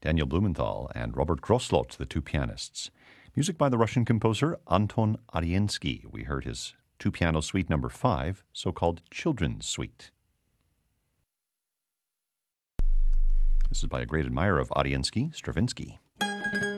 Daniel Blumenthal and Robert Grosslot, the two pianists. Music by the Russian composer Anton Ariensky. We heard his two-piano suite number 5, so-called Children's Suite. This is by a great admirer of Ariensky, Stravinsky.